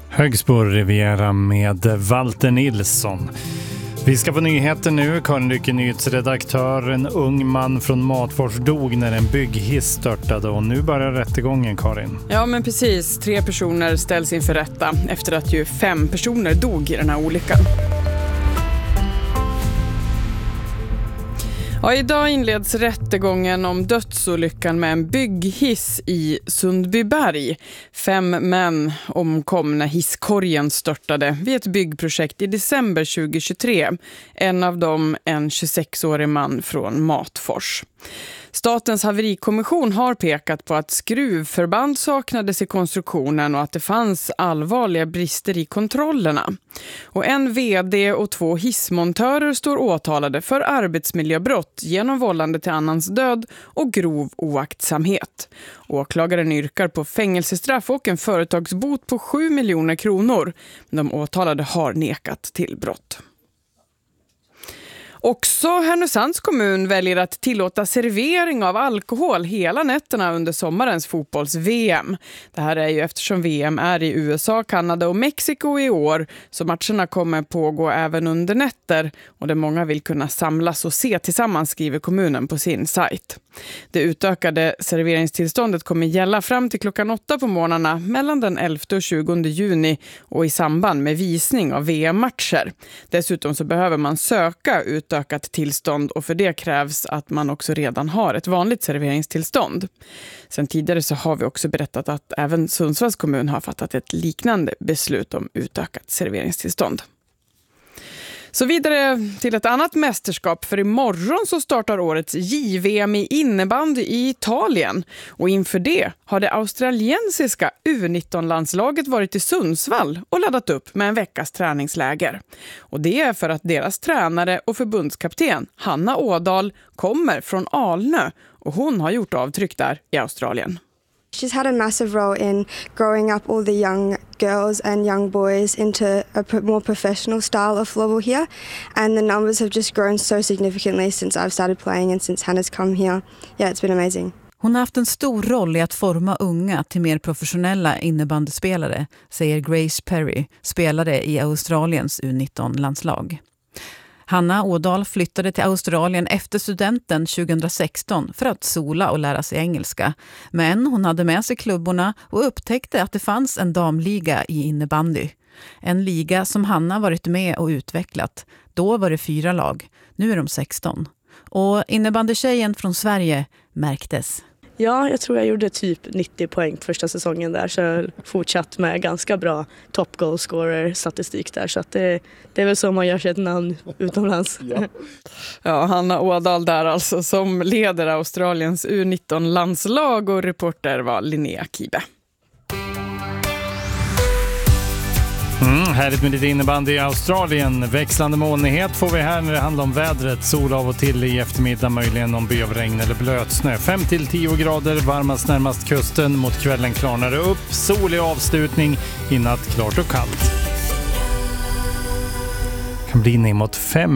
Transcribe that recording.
Högsbo Riviera med Walter Nilsson. Vi ska få nyheter nu. Karin Lycke, nyhetsredaktör. En ung man från Matfors dog när en bygghiss störtade och nu börjar rättegången, Karin. Ja, men precis. 3 personer ställs inför rätta efter att ju 5 personer dog i den här olyckan. Ja, idag inleds rättegången om dödsolyckan med en bygghiss i Sundbyberg. 5 män omkom när hisskorgen störtade vid ett byggprojekt i december 2023. En av dem en 26-årig man från Matfors. Statens haverikommission har pekat på att skruvförband saknades i konstruktionen och att det fanns allvarliga brister i kontrollerna. Och en vd och 2 hissmontörer står åtalade för arbetsmiljöbrott genom vållande till annans död och grov oaktsamhet. Åklagaren yrkar på fängelsestraff och en företagsbot på 7 miljoner kronor. De åtalade har nekat till brott. Också Härnösands kommun väljer att tillåta servering av alkohol hela nätterna under sommarens fotbolls-VM. Det här är ju eftersom VM är i USA, Kanada och Mexiko i år, så matcherna kommer pågå även under nätter och där många vill kunna samlas och se tillsammans, skriver kommunen på sin sajt. Det utökade serveringstillståndet kommer gälla fram till klockan 8 på morgnarna mellan den 11 och 20 juni och i samband med visning av VM-matcher. Dessutom så behöver man söka utökat tillstånd och för det krävs att man också redan har ett vanligt serveringstillstånd. Sen tidigare så har vi också berättat att även Sundsvalls kommun har fattat ett liknande beslut om utökat serveringstillstånd. Så vidare till ett annat mästerskap, för imorgon så startar årets JVM i innebandy i Italien. Och inför det har det australiensiska U19-landslaget varit i Sundsvall och laddat upp med en veckas träningsläger. Och det är för att deras tränare och förbundskapten Hanna Ådahl kommer från Alnö och hon har gjort avtryck där i Australien. She's had a massive role in growing up all the young girls and young boys into a more professional style of floorball here, and the numbers have just grown so significantly since I've started playing and since Hannah's come here. Yeah, it's been amazing. Hon har haft en stor roll i att forma unga till mer professionella innebandyspelare, säger Grace Perry, spelare i Australiens U19-landslag. Hanna Ådahl flyttade till Australien efter studenten 2016 för att sola och lära sig engelska. Men hon hade med sig klubborna och upptäckte att det fanns en damliga i innebandy. En liga som Hanna varit med och utvecklat. Då var det 4 lag, nu är de 16. Och innebandykärjen från Sverige märktes. Ja, jag tror jag gjorde typ 90 poäng första säsongen där, så jag fortsatt med ganska bra top goal scorer statistik där, så att det är väl så man gör sig ett namn utomlands. Ja, Hanna Ådahl där alltså, som leder Australiens U19-landslag, och reporter var Linnea Kibe. Härligt med lite innebandy i Australien. Växlande molnighet får vi här när det handlar om vädret. Sol av och till i eftermiddag, möjligen någon by av regn eller blötsnö. 5-10 grader, varmast närmast kusten. Mot kvällen klarnar det upp. Solig avslutning, i natt klart och kallt. Kan bli ner mot 5